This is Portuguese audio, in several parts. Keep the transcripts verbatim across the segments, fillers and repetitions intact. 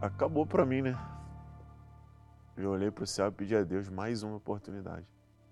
acabou pra mim, né? Eu olhei pro céu e pedi a Deus mais uma oportunidade.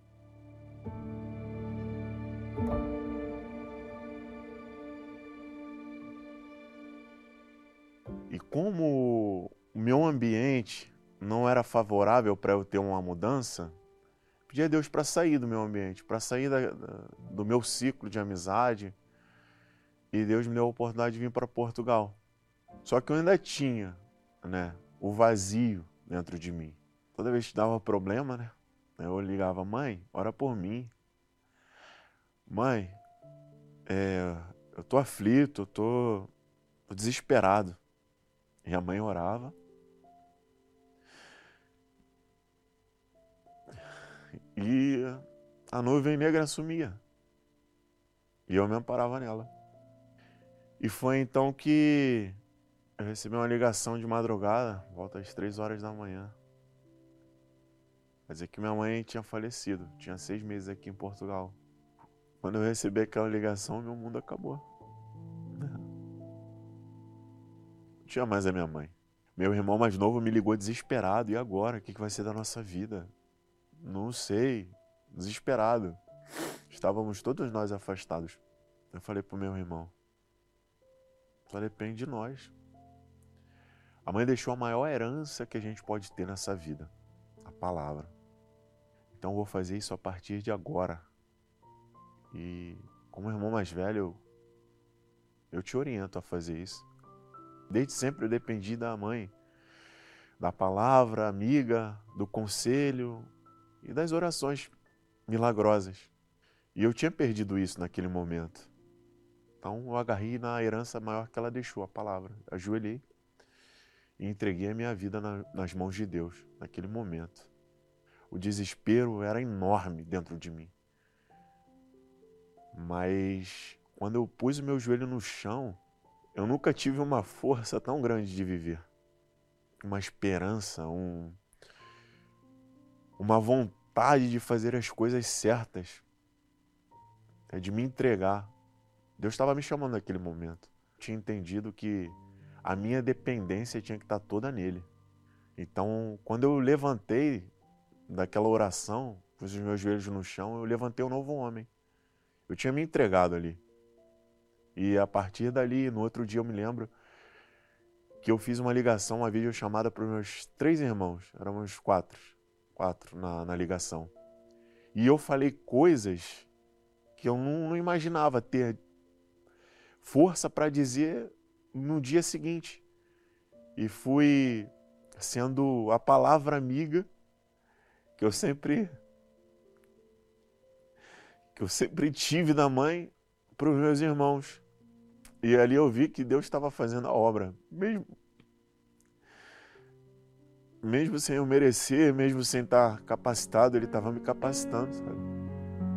E como o meu ambiente não era favorável para eu ter uma mudança, pedi a Deus para sair do meu ambiente, para sair da, da, do meu ciclo de amizade. E Deus me deu a oportunidade de vir para Portugal. Só que eu ainda tinha, né, o vazio dentro de mim. Toda vez que dava problema, né, eu ligava: mãe, ora por mim. Mãe, é, eu tô aflito, eu tô, tô desesperado. E a mãe orava. E a nuvem negra sumia. E eu me amparava nela. E foi então que eu recebi uma ligação de madrugada, volta às três horas da manhã. Quer dizer que minha mãe tinha falecido, tinha seis meses aqui em Portugal. Quando eu recebi aquela ligação, meu mundo acabou. Não tinha mais a minha mãe. Meu irmão mais novo me ligou desesperado. E agora? O que vai ser da nossa vida? Não sei. Desesperado. Estávamos todos nós afastados. Eu falei pro meu irmão: só depende de nós. A mãe deixou a maior herança que a gente pode ter nessa vida: a palavra. Então eu vou fazer isso a partir de agora. E como irmão mais velho, eu te oriento a fazer isso. Desde sempre eu dependi da mãe, da palavra amiga, do conselho e das orações milagrosas. E eu tinha perdido isso naquele momento. Então eu agarrei na herança maior que ela deixou, a palavra. Ajoelhei e entreguei a minha vida na, nas mãos de Deus naquele momento. O desespero era enorme dentro de mim. Mas quando eu pus o meu joelho no chão, eu nunca tive uma força tão grande de viver. Uma esperança, um, uma vontade de fazer as coisas certas, de me entregar. Deus estava me chamando naquele momento. Eu tinha entendido que a minha dependência tinha que estar toda nele. Então, quando eu levantei daquela oração, pus os meus joelhos no chão, eu levantei um novo homem. Eu tinha me entregado ali. E a partir dali, no outro dia eu me lembro que eu fiz uma ligação, uma videochamada para os meus três irmãos. Éramos quatro, quatro na, na ligação. E eu falei coisas que eu não, não imaginava ter força para dizer no dia seguinte. E fui sendo a palavra amiga que eu sempre que eu sempre tive da mãe para os meus irmãos. E ali eu vi que Deus estava fazendo a obra, mesmo mesmo sem eu merecer, mesmo sem estar capacitado, Ele estava me capacitando, sabe?